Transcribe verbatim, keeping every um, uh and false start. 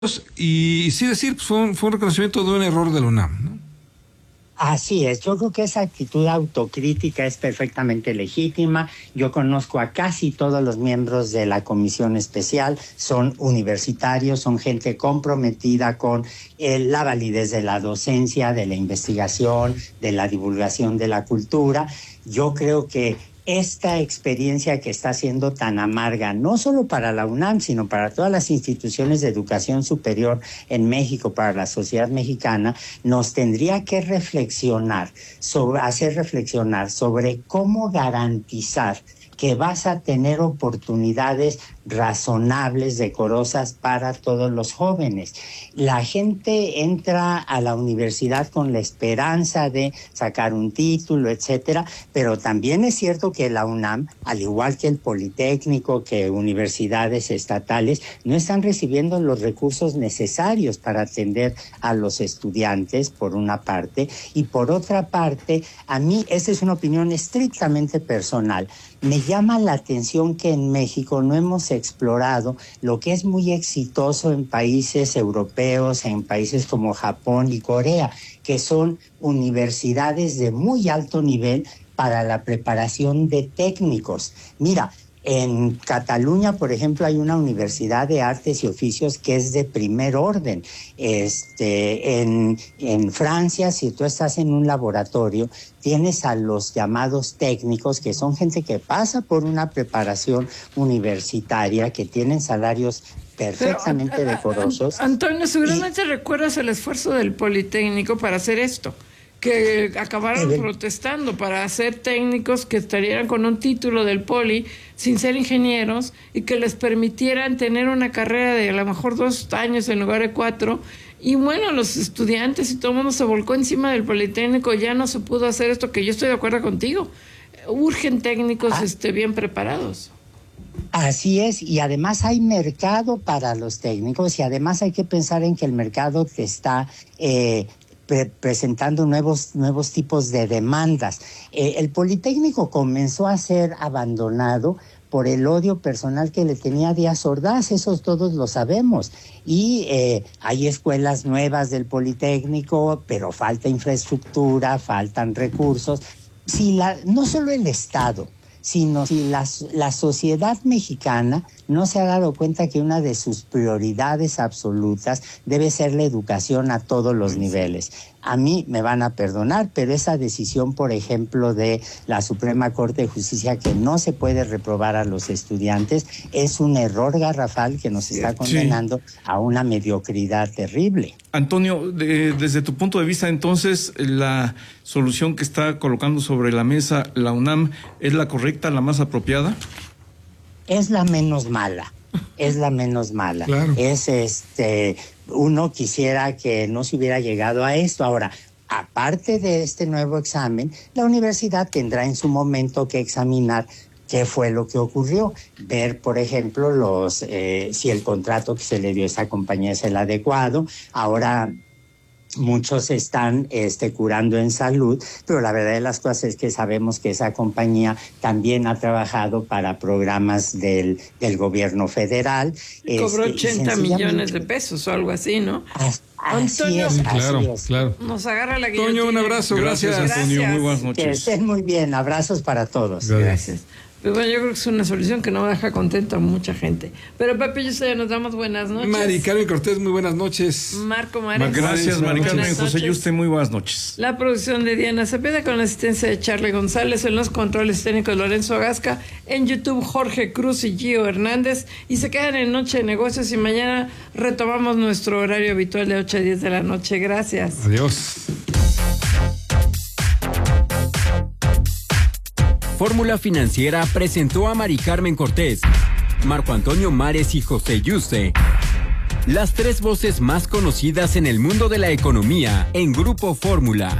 Y, y sí decir, pues fue, un, fue un reconocimiento de un error de la UNAM, ¿no? Así es, yo creo que esa actitud autocrítica es perfectamente legítima. Yo conozco a casi todos los miembros de la comisión especial, son universitarios, son gente comprometida con eh, la validez de la docencia, de la investigación, de la divulgación de la cultura. Yo creo que esta experiencia que está siendo tan amarga, no solo para la UNAM, sino para todas las instituciones de educación superior en México, para la sociedad mexicana, nos tendría que reflexionar, sobre, hacer reflexionar sobre cómo garantizar que vas a tener oportunidades razonables, decorosas para todos los jóvenes. La gente entra a la universidad con la esperanza de sacar un título, etcétera, pero también es cierto que la UNAM, al igual que el Politécnico, que universidades estatales, no están recibiendo los recursos necesarios para atender a los estudiantes, por una parte, y por otra parte, a mí, esta es una opinión estrictamente personal, me llama la atención que en México no hemos explorado lo que es muy exitoso en países europeos, en países como Japón y Corea, que son universidades de muy alto nivel para la preparación de técnicos. Mira, en Cataluña, por ejemplo, hay una universidad de artes y oficios que es de primer orden. Este, en, en Francia, si tú estás en un laboratorio, tienes a los llamados técnicos, que son gente que pasa por una preparación universitaria, que tienen salarios perfectamente Pero, decorosos. Antonio, seguramente y... recuerdas el esfuerzo del Politécnico para hacer esto, que acabaron protestando para hacer técnicos que estarían con un título del Poli sin ser ingenieros y que les permitieran tener una carrera de a lo mejor dos años en lugar de cuatro. Y bueno, los estudiantes y todo el mundo se volcó encima del Politécnico, ya no se pudo hacer esto, que yo estoy de acuerdo contigo. Urgen técnicos ah. este, bien preparados. Así es, y además hay mercado para los técnicos y además hay que pensar en que el mercado te está eh, pre presentando nuevos, nuevos tipos de demandas. Eh, el Politécnico comenzó a ser abandonado por el odio personal que le tenía Díaz Ordaz, eso todos lo sabemos. Y eh, hay escuelas nuevas del Politécnico, pero falta infraestructura, faltan recursos. Si la, no solo el Estado, sino si la, la sociedad mexicana no se ha dado cuenta que una de sus prioridades absolutas debe ser la educación a todos los niveles. A mí me van a perdonar, pero esa decisión, por ejemplo, de la Suprema Corte de Justicia, que no se puede reprobar a los estudiantes, es un error garrafal que nos está condenando sí. a una mediocridad terrible. Antonio, de, desde tu punto de vista, entonces, la solución que está colocando sobre la mesa la UNAM es la correcta, la más apropiada. Es la menos mala, es la menos mala. Claro. Es este, uno quisiera que no se hubiera llegado a esto. Ahora, aparte de este nuevo examen, la universidad tendrá en su momento que examinar qué fue lo que ocurrió, ver, por ejemplo, los eh, si el contrato que se le dio a esta compañía es el adecuado. Ahora muchos están este, curando en salud, pero la verdad de las cosas es que sabemos que esa compañía también ha trabajado para programas del, del gobierno federal. Cobró este, ochenta millones de pesos o algo así, ¿no? As, así Antonio, es, claro, así es. claro. Nos agarra la guillotina. Antonio, un abrazo, gracias, gracias Antonio, gracias. muy buenas noches. Que estén muy bien, abrazos para todos. Gracias. gracias. Pero bueno, yo creo que es una solución que no deja contento a mucha gente. Pero Pepe, yo sé, nos damos buenas noches. Mari Carmen Cortés, muy buenas noches. Marco Mares. Gracias, Mari Carmen. José Yuste, muy buenas noches. La producción de Diana Cepeda con la asistencia de Charlie González, en los controles técnicos Lorenzo Gasca, en YouTube Jorge Cruz y Gio Hernández, y se quedan en Noche de Negocios y mañana retomamos nuestro horario habitual de ocho a diez de la noche. Gracias. Adiós. Fórmula Financiera presentó a Mari Carmen Cortés, Marco Antonio Mares y José Yuste, las tres voces más conocidas en el mundo de la economía en Grupo Fórmula.